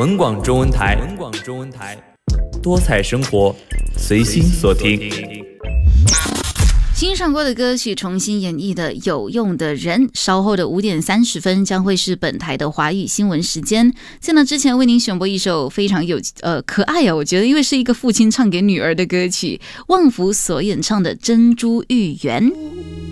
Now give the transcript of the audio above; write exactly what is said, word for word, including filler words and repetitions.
文广中文台，文广中文台，多彩生活，随心所听。 欣赏过的歌曲重新演绎的《有用的人》，稍后的五点三十分将会是本台的华语新闻时间。在那之前，为您选播一首非常有呃可爱啊，我觉得因为是一个父亲唱给女儿的歌曲，旺福所演唱的《珍珠芋圆》。